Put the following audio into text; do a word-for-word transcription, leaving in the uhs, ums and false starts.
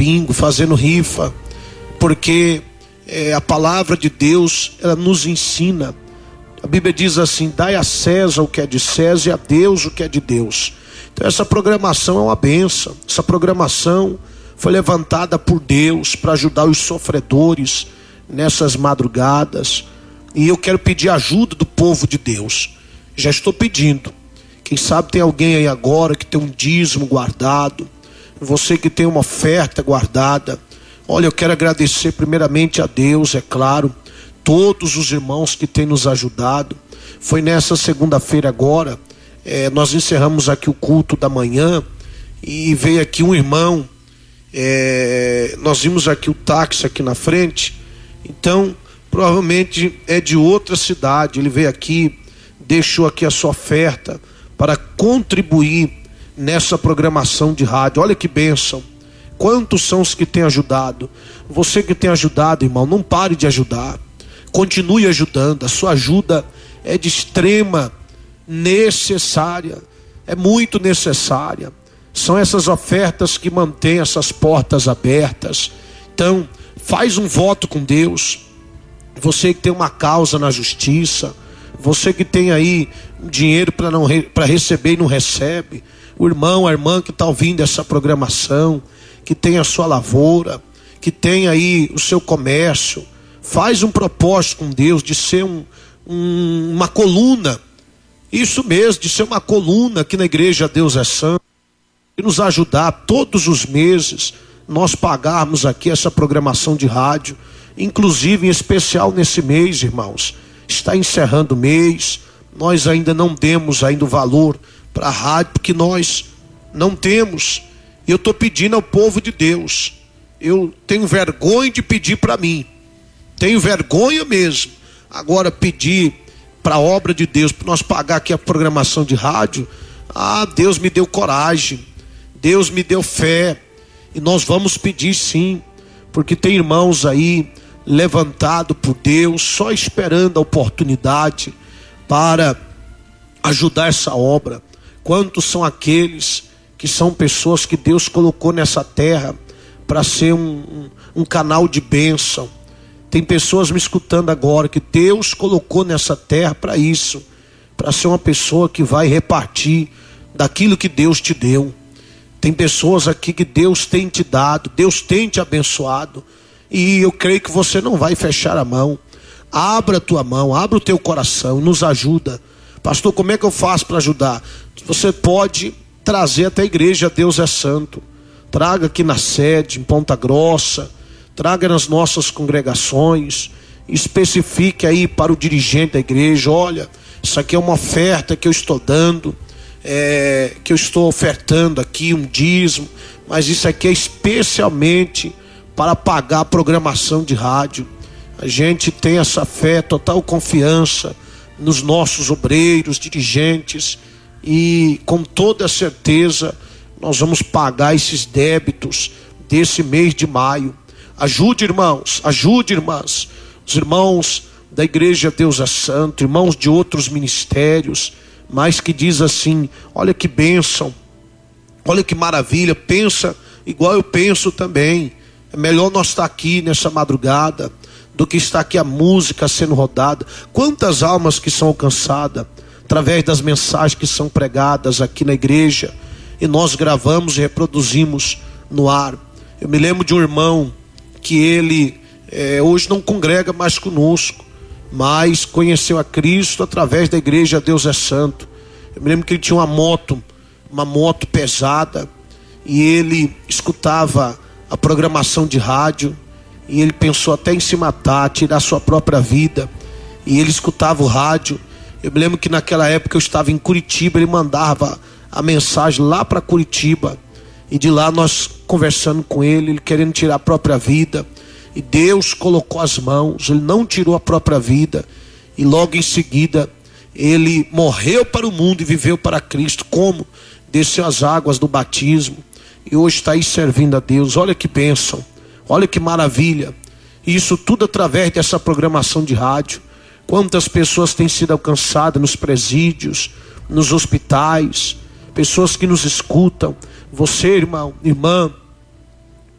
bingo, fazendo rifa, porque é, a palavra de Deus, ela nos ensina. A Bíblia diz assim: dai a César o que é de César e a Deus o que é de Deus. Então essa programação é uma bênção. Essa programação foi levantada por Deus para ajudar os sofredores nessas madrugadas. E eu quero pedir ajuda do povo de Deus. Já estou pedindo. Quem sabe tem alguém aí agora que tem um dízimo guardado, você que tem uma oferta guardada. Olha, eu quero agradecer primeiramente a Deus, é claro, todos os irmãos que têm nos ajudado. Foi nessa segunda-feira agora, é, nós encerramos aqui o culto da manhã e veio aqui um irmão, é, nós vimos aqui o táxi aqui na frente, então provavelmente é de outra cidade. Ele veio aqui, deixou aqui a sua oferta para contribuir nessa programação de rádio. Olha que bênção. Quantos são os que têm ajudado? Você que tem ajudado, irmão, não pare de ajudar. Continue ajudando. A sua ajuda é de extrema necessária. É muito necessária. São essas ofertas que mantêm essas portas abertas. Então, faz um voto com Deus. Você que tem uma causa na justiça, você que tem aí dinheiro para não para receber e não recebe, o irmão, a irmã que está ouvindo essa programação, que tem a sua lavoura, que tem aí o seu comércio, faz um propósito com Deus de ser um, um, uma coluna, isso mesmo, de ser uma coluna aqui na igreja Deus é Santo, e nos ajudar todos os meses, nós pagarmos aqui essa programação de rádio, inclusive em especial nesse mês, irmãos, está encerrando o mês, nós ainda não demos ainda o valor para a rádio, porque nós não temos. Eu estou pedindo ao povo de Deus, eu tenho vergonha de pedir para mim, tenho vergonha mesmo, agora pedir para a obra de Deus, para nós pagar aqui a programação de rádio, ah, Deus me deu coragem, Deus me deu fé, e nós vamos pedir sim, porque tem irmãos aí, levantado por Deus, só esperando a oportunidade para ajudar essa obra. Quantos são aqueles que são pessoas que Deus colocou nessa terra para ser um, um, um canal de bênção? Tem pessoas me escutando agora que Deus colocou nessa terra para isso, para ser uma pessoa que vai repartir daquilo que Deus te deu. Tem pessoas aqui que Deus tem te dado, Deus tem te abençoado, e eu creio que você não vai fechar a mão. Abra a tua mão, abra o teu coração e nos ajuda. Pastor, como é que eu faço para ajudar? Você pode trazer até a igreja Deus é Santo. Traga aqui na sede, em Ponta Grossa, traga nas nossas congregações, especifique aí para o dirigente da igreja: olha, isso aqui é uma oferta que eu estou dando, é, que eu estou ofertando aqui, um dízimo, mas isso aqui é especialmente para pagar a programação de rádio. A gente tem essa fé, total confiança nos nossos obreiros, dirigentes, e com toda certeza nós vamos pagar esses débitos desse mês de maio. Ajude, irmãos, ajude, irmãs, os irmãos da igreja Deus é Santo, irmãos de outros ministérios, mas que diz assim: olha que bênção, olha que maravilha, pensa igual eu penso também. É melhor nós estar aqui nessa madrugada do que estar aqui a música sendo rodada. Quantas almas que são alcançadas através das mensagens que são pregadas aqui na igreja, e nós gravamos e reproduzimos no ar. Eu me lembro de um irmão que ele é, hoje não congrega mais conosco, mas conheceu a Cristo através da igreja Deus é Santo. Eu me lembro que ele tinha uma moto, uma moto pesada, e ele escutava a programação de rádio, e ele pensou até em se matar, tirar sua própria vida, e ele escutava o rádio. Eu me lembro que naquela época eu estava em Curitiba, ele mandava a mensagem lá para Curitiba, e de lá nós conversando com ele, ele querendo tirar a própria vida, e Deus colocou as mãos, ele não tirou a própria vida, e logo em seguida ele morreu para o mundo e viveu para Cristo. Como? Desceu as águas do batismo, e hoje está aí servindo a Deus. Olha que bênção, olha que maravilha. Isso tudo através dessa programação de rádio. Quantas pessoas têm sido alcançadas nos presídios, nos hospitais, pessoas que nos escutam. Você, irmão, irmã,